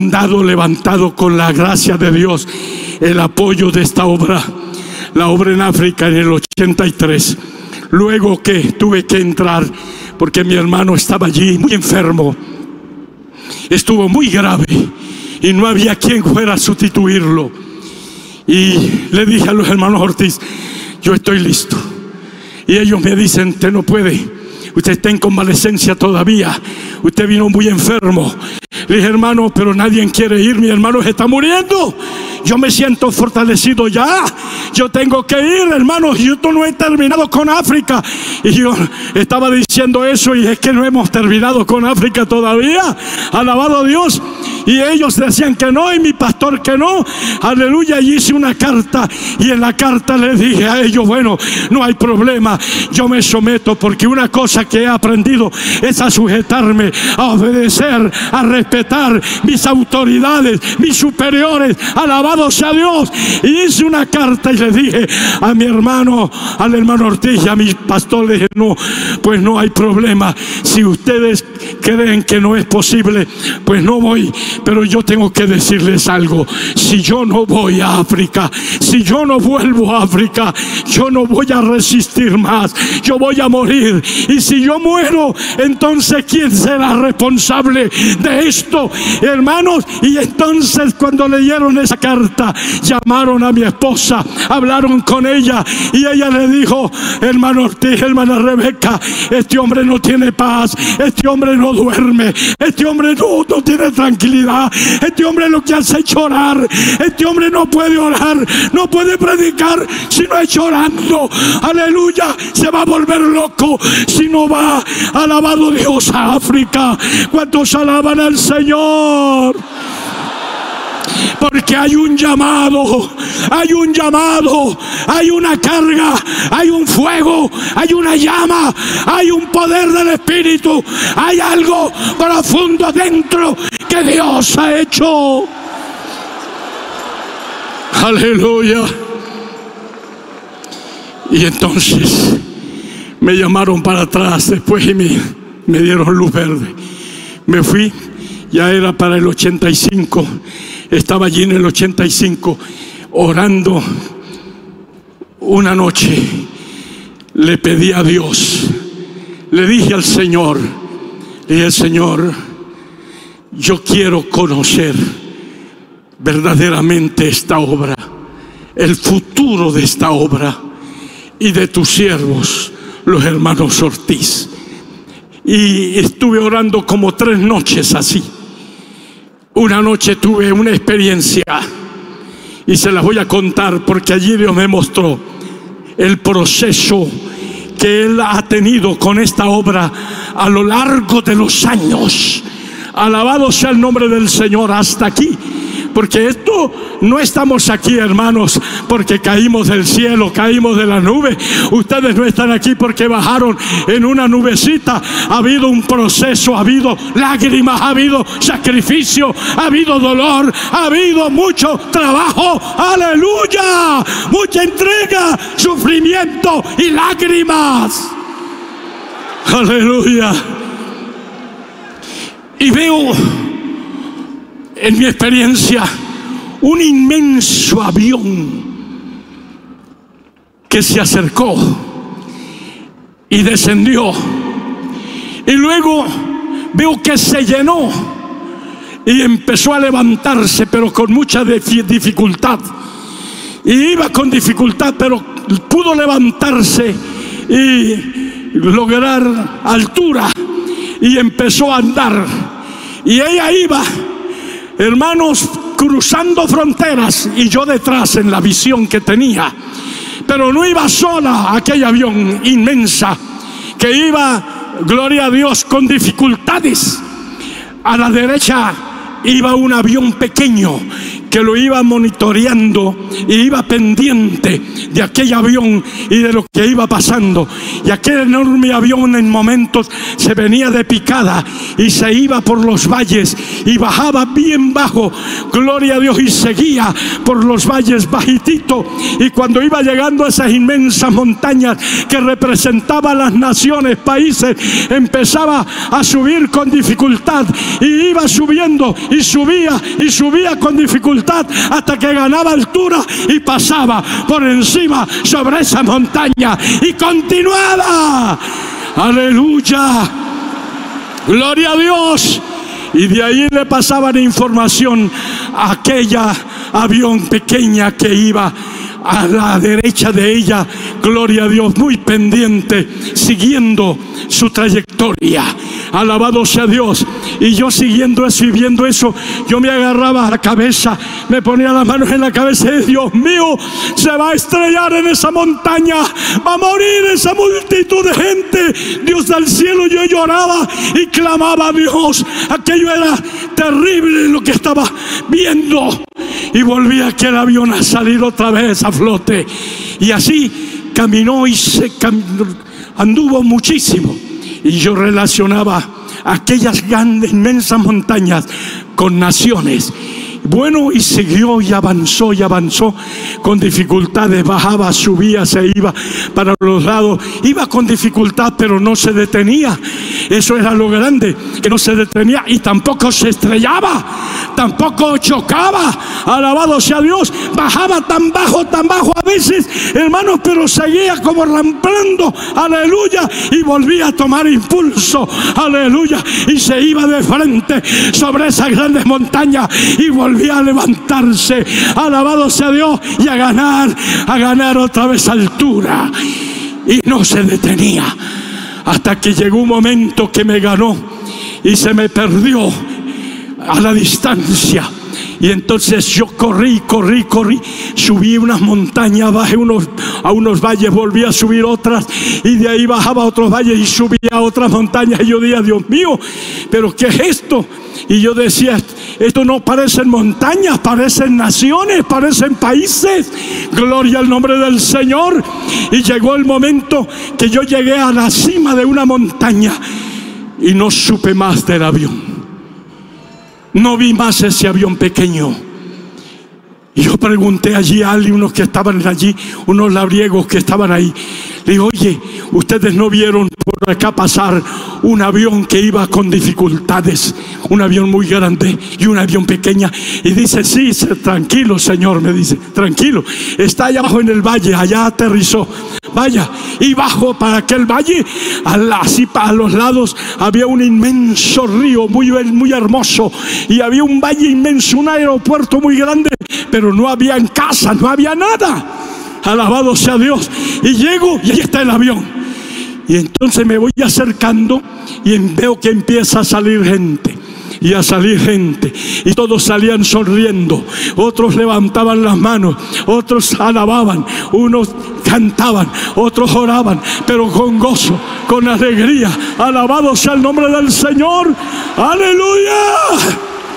dado levantado con la gracia de Dios el apoyo de esta obra, la obra en África en el 83. Luego que tuve que entrar porque mi hermano estaba allí muy enfermo, estuvo muy grave y no había quien fuera a sustituirlo. Y le dije a los hermanos Ortiz: yo estoy listo. Y ellos me dicen: usted no puede, usted está en convalecencia todavía, usted vino muy enfermo. Le dije: hermano, pero nadie quiere ir, mi hermano se está muriendo. Yo me siento fortalecido ya, yo tengo que ir, hermanos, yo no he terminado con África. Y yo estaba diciendo eso, y es que no hemos terminado con África todavía, alabado a Dios. Y ellos decían que no, y mi pastor que no, aleluya. Y hice una carta, y en la carta les dije a ellos: bueno, no hay problema, yo me someto, porque una cosa que he aprendido es a sujetarme, a obedecer, a respetar mis autoridades, mis superiores, alabado sea Dios. Y hice una carta y le dije a mi hermano, al hermano Ortiz y a mi pastor, le dije: no, pues no hay problema, si ustedes creen que no es posible, pues no voy. Pero yo tengo que decirles algo: si yo no voy a África, si yo no vuelvo a África, yo no voy a resistir más, yo voy a morir. Y si yo muero, entonces ¿quién será responsable de esto, hermanos? Y entonces, cuando leyeron esa carta, llamaron a mi esposa, hablaron con ella, y ella le dijo: hermano Ortiz, hermana Rebeca, este hombre no tiene paz, este hombre no duerme, este hombre no tiene tranquilidad, este hombre lo que hace es llorar, este hombre no puede orar, no puede predicar si no es llorando, aleluya, se va a volver loco si no va, alabado Dios, a África. ¿Cuántos alaban al Señor? Porque hay un llamado, hay un llamado, hay una carga, hay un fuego, hay una llama, hay un poder del Espíritu, hay algo profundo dentro que Dios ha hecho. Aleluya. Y entonces me llamaron para atrás después y me dieron luz verde. Me fui, ya era para el 85. Estaba allí en el 85 orando. Una noche le pedí a Dios, le dije al Señor, le dije: Señor, yo quiero conocer verdaderamente esta obra, el futuro de esta obra y de tus siervos, los hermanos Ortiz. Y estuve orando como 3 noches así. Una noche tuve una experiencia y se las voy a contar, porque allí Dios me mostró el proceso que Él ha tenido con esta obra a lo largo de los años. Alabado sea el nombre del Señor hasta aquí. Porque esto no estamos aquí, hermanos, porque caímos del cielo, caímos de la nube. Ustedes no están aquí porque bajaron en una nubecita. Ha habido un proceso, ha habido lágrimas, ha habido sacrificio, ha habido dolor, ha habido mucho trabajo, aleluya, mucha entrega, sufrimiento y lágrimas, aleluya. Y veo en mi experiencia un inmenso avión que se acercó y descendió, y luego veo que se llenó y empezó a levantarse, pero con mucha dificultad, y iba con dificultad, pero pudo levantarse y lograr altura, y empezó a andar. Y ella iba, hermanos, cruzando fronteras, y yo detrás en la visión que tenía. Pero no iba sola aquel avión inmensa, que iba, gloria a Dios, con dificultades. A la derecha iba un avión pequeño que lo iba monitoreando y iba pendiente de aquel avión y de lo que iba pasando. Y aquel enorme avión en momentos se venía de picada y se iba por los valles y bajaba bien bajo, gloria a Dios, y seguía por los valles bajitito. Y cuando iba llegando a esas inmensas montañas que representaban las naciones, países, empezaba a subir con dificultad y iba subiendo y subía con dificultad hasta que ganaba altura y pasaba por encima sobre esa montaña y continuaba. Aleluya, gloria a Dios. Y de ahí le pasaban información a aquella avión pequeña que iba a la derecha de ella, gloria a Dios, muy pendiente, siguiendo su trayectoria. Alabado sea Dios. Y yo siguiendo eso y viendo eso, yo me agarraba a la cabeza, me ponía las manos en la cabeza y Dios mío, se va a estrellar en esa montaña, va a morir esa multitud de gente. Dios del cielo, yo lloraba y clamaba a Dios. Aquello era terrible lo que estaba viendo. Y volví aquel avión a salir otra vez a flote. Y así caminó y anduvo muchísimo. Y yo relacionaba aquellas grandes, inmensas montañas con naciones. Bueno, y siguió y avanzó con dificultades, bajaba, subía, se iba para los lados, iba con dificultad, pero no se detenía. Eso era lo grande, que no se detenía y tampoco se estrellaba, tampoco chocaba. Alabado sea Dios. Bajaba tan bajo a veces, hermanos, pero seguía como ramplando, aleluya, y volvía a tomar impulso, aleluya, y se iba de frente sobre esas grandes montañas y volvía a levantarse, alabado sea Dios, y a ganar otra vez altura. Y no se detenía hasta que llegó un momento que me ganó y se me perdió a la distancia. Y entonces yo corrí, subí unas montañas, bajé a unos valles, volví a subir otras, y de ahí bajaba a otros valles y subía a otras montañas. Y yo decía, Dios mío, ¿pero qué es esto? Y yo decía, esto no parecen montañas, parecen naciones, parecen países. Gloria al nombre del Señor. Y llegó el momento que yo llegué a la cima de una montaña y no supe más del avión. No vi más ese avión pequeño. Y yo pregunté allí a unos que estaban allí, unos labriegos que estaban ahí. Le digo, oye, ¿ustedes no vieron por acá pasar un avión que iba con dificultades? Un avión muy grande y un avión pequeña. Y dice, sí, tranquilo, señor, me dice, tranquilo. Está allá abajo en el valle, allá aterrizó. Vaya, y bajo para aquel valle, así a los lados, había un inmenso río muy hermoso. Y había un valle inmenso, un aeropuerto muy grande, pero no había casa, no había nada. Alabado sea Dios. Y llego y ahí está el avión. Y entonces me voy acercando y veo que empieza a salir gente. Y a salir gente, y todos salían sonriendo, otros levantaban las manos, otros alababan, unos cantaban, otros oraban, pero con gozo, con alegría. Alabado sea el nombre del Señor. ¡Aleluya!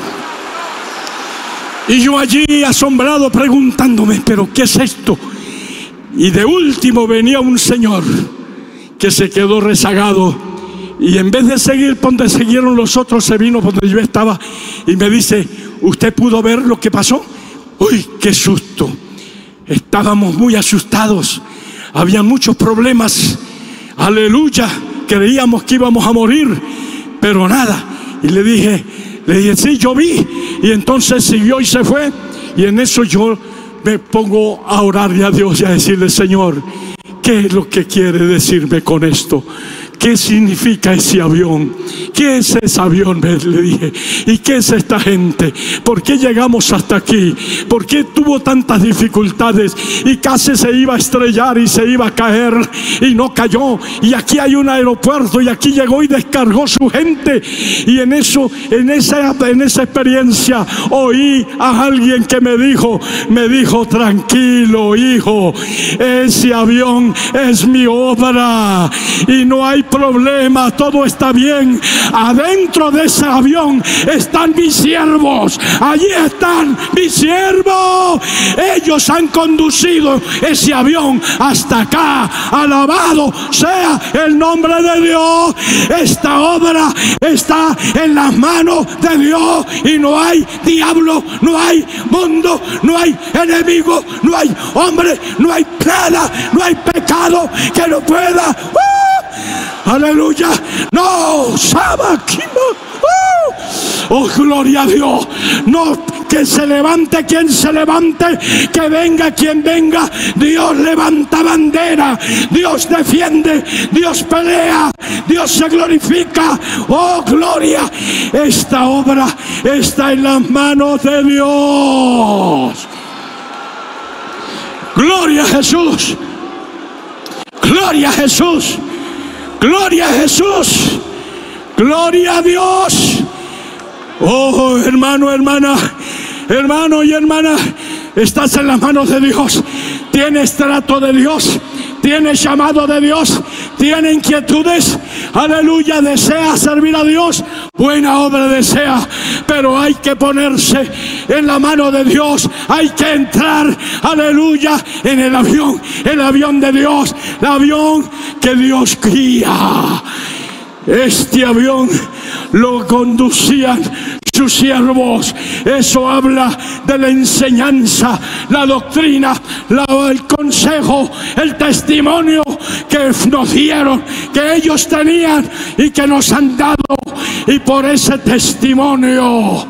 Y yo allí asombrado preguntándome, ¿pero qué es esto? Y de último venía un señor que se quedó rezagado. Y en vez de seguir donde siguieron los otros, se vino donde yo estaba y me dice, ¿usted pudo ver lo que pasó? ¡Uy, qué susto! Estábamos muy asustados, había muchos problemas, aleluya, creíamos que íbamos a morir, pero nada. Y le dije, sí, yo vi. Y entonces siguió y se fue. Y en eso yo me pongo a orarle a Dios y a decirle, Señor, ¿qué es lo que quiere decirme con esto? ¿Qué significa ese avión? ¿Qué es ese avión? Le dije. ¿Y qué es esta gente? ¿Por qué llegamos hasta aquí? ¿Por qué tuvo tantas dificultades? Y casi se iba a estrellar y se iba a caer y no cayó. Y aquí hay un aeropuerto y aquí llegó y descargó su gente. Y en esa experiencia oí a alguien que me dijo, tranquilo hijo, ese avión es mi obra y no hay problema, todo está bien. Adentro de ese avión están mis siervos. Allí están mis siervos. Ellos han conducido ese avión hasta acá. Alabado sea el nombre de Dios. Esta obra está en las manos de Dios y no hay diablo, no hay mundo, no hay enemigo, no hay hombre, no hay nada, no hay pecado que no pueda. Aleluya. No, oh, gloria a Dios. No, que se levante quien se levante, que venga quien venga. Dios levanta bandera, Dios defiende, Dios pelea, Dios se glorifica. Oh, gloria. Esta obra está en las manos de Dios. Gloria a Jesús. Gloria a Jesús. Gloria a Jesús. Gloria a Dios. Oh, hermano, hermana, hermano y hermana, estás en las manos de Dios. Tienes trato de Dios, tienes llamado de Dios, tienes inquietudes. Aleluya, desea servir a Dios, buena obra desea, pero hay que ponerse en la mano de Dios. Hay que entrar, aleluya, en el avión de Dios, el avión que Dios guía. Este avión lo conducían sus siervos. Eso habla de la enseñanza, la doctrina, el consejo, el testimonio que nos dieron, que ellos tenían y que nos han dado. Y por ese testimonio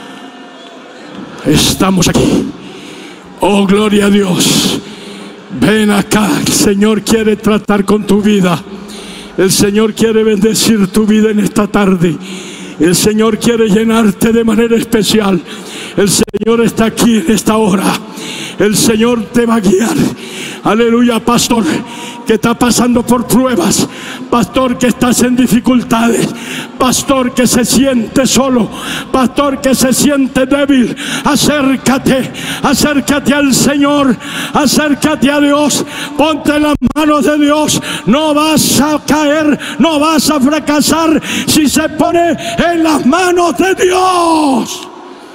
estamos aquí. Oh, gloria a Dios. Ven acá, el Señor quiere tratar con tu vida. El Señor quiere bendecir tu vida en esta tarde. El Señor quiere llenarte de manera especial. El Señor está aquí en esta hora. El Señor te va a guiar. Aleluya, pastor, que está pasando por pruebas. Pastor, que estás en dificultades. Pastor, que se siente solo. Pastor, que se siente débil. Acércate, acércate al Señor. Acércate a Dios. Ponte en las manos de Dios. No vas a caer, no vas a fracasar si se pone en las manos de Dios.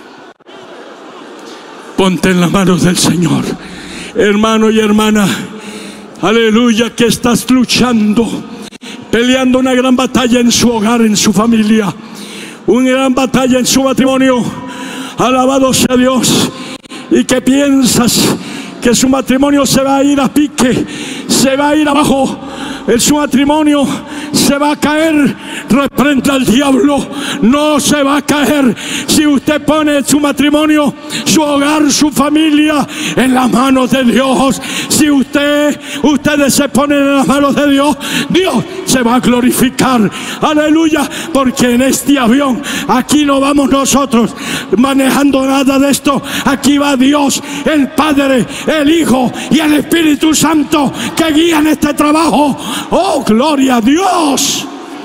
Ponte en las manos del Señor. Hermano y hermana, aleluya, que estás luchando, peleando una gran batalla en su hogar, en su familia, una gran batalla en su matrimonio. Alabado sea Dios. Y que piensas que su matrimonio se va a ir a pique, se va a ir abajo, su matrimonio se va a caer. Reprenda al diablo, no se va a caer. Si usted pone su matrimonio, su hogar, su familia en las manos de Dios, si ustedes se ponen en las manos de Dios, Dios se va a glorificar. Aleluya, porque en este avión aquí no vamos nosotros manejando nada de esto. Aquí va Dios, el Padre, el Hijo y el Espíritu Santo, que guían este trabajo. Oh, gloria a Dios.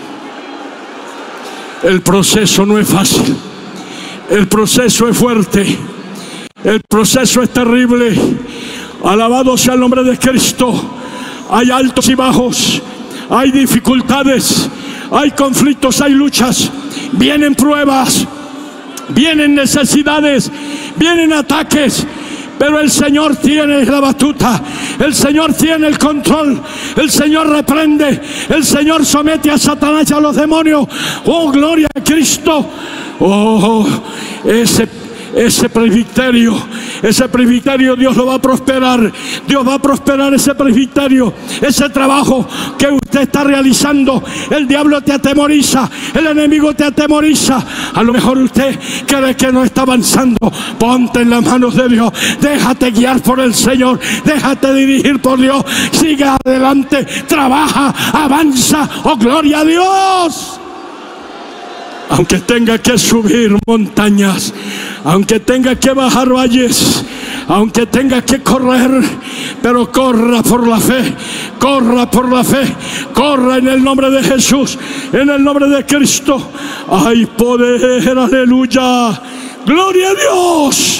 El proceso no es fácil. El proceso es fuerte. El proceso es terrible. Alabado sea el nombre de Cristo. Hay altos y bajos. Hay dificultades. Hay conflictos. Hay luchas. Vienen pruebas. Vienen necesidades. Vienen ataques. Pero el Señor tiene la batuta. El Señor tiene el control. El Señor reprende. El Señor somete a Satanás y a los demonios. Oh, gloria a Cristo. Oh, ese presbiterio Dios lo va a prosperar. Dios va a prosperar ese presbiterio, ese trabajo que usted está realizando. El diablo te atemoriza, el enemigo te atemoriza. A lo mejor usted cree que no está avanzando. Ponte en las manos de Dios. Déjate guiar por el Señor. Déjate dirigir por Dios. Sigue adelante, trabaja, avanza. Oh, gloria a Dios. Aunque tenga que subir montañas, aunque tenga que bajar valles, aunque tenga que correr, pero corra por la fe, corra por la fe, corra en el nombre de Jesús, en el nombre de Cristo. Hay poder, aleluya, gloria a Dios,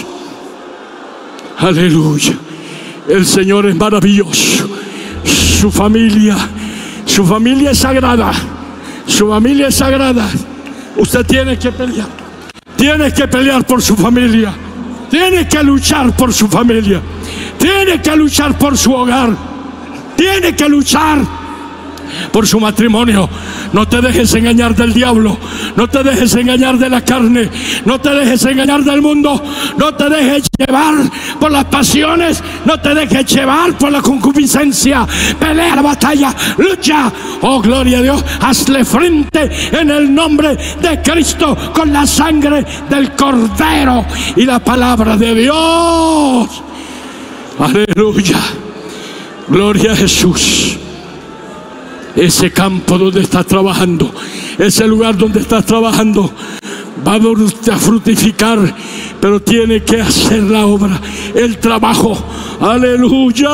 aleluya. El Señor es maravilloso, su familia, Su familia es sagrada. Su familia es sagrada. Usted tiene que pelear. Tiene que pelear por su familia. Tiene que luchar por su familia. Tiene que luchar por su hogar. Tiene que luchar por su matrimonio. No te dejes engañar del diablo. No te dejes engañar de la carne. No te dejes engañar del mundo. No te dejes llevar por las pasiones. No te dejes llevar por la concupiscencia. Pelea la batalla. Lucha. Oh, gloria a Dios. Hazle frente en el nombre de Cristo con la sangre del Cordero y la palabra de Dios. Aleluya. Gloria a Jesús. Ese campo donde estás trabajando, ese lugar donde estás trabajando, va a fructificar, pero tiene que hacer la obra, el trabajo. Aleluya.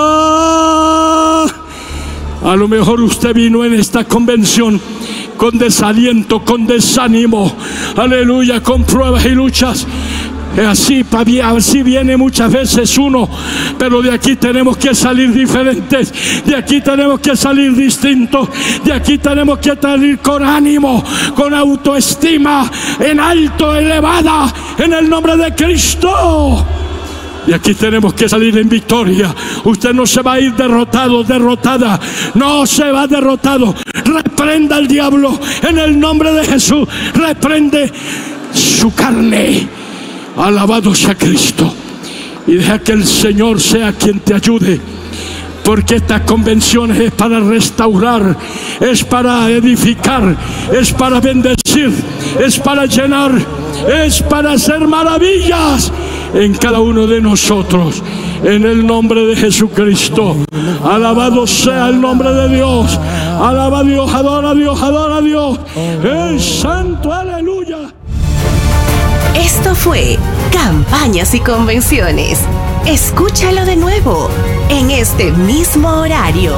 A lo mejor usted vino en esta convención con desaliento, con desánimo, aleluya, con pruebas y luchas. Así viene muchas veces uno, pero de aquí tenemos que salir diferentes, de aquí tenemos que salir distintos, de aquí tenemos que salir con ánimo, con autoestima en alto, elevada, en el nombre de Cristo. Y aquí tenemos que salir en victoria. Usted no se va a ir derrotado, derrotada. No se va derrotado. Reprenda al diablo en el nombre de Jesús. Reprende su carne. Alabado sea Cristo. Y deja que el Señor sea quien te ayude. Porque estas convenciones es para restaurar, es para edificar, es para bendecir, es para llenar, es para hacer maravillas en cada uno de nosotros. En el nombre de Jesucristo. Alabado sea el nombre de Dios. Alaba a Dios, adora a Dios, adora a Dios. Es santo, aleluya. Esto fue Campañas y Convenciones. Escúchalo de nuevo en este mismo horario.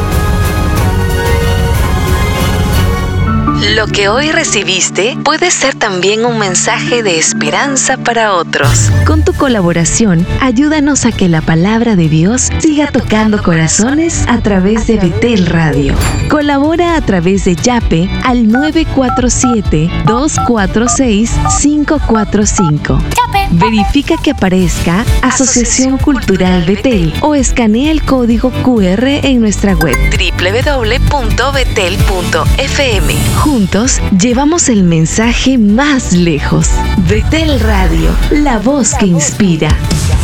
Lo que hoy recibiste puede ser también un mensaje de esperanza para otros. Con tu colaboración, ayúdanos a que la palabra de Dios siga tocando corazones a través de Betel Radio. Colabora a través de Yape al 947-246-545. Verifica que aparezca Asociación Cultural Betel o escanea el código QR en nuestra web www.betel.fm. Juntos llevamos el mensaje más lejos. Betel Radio, la voz que inspira.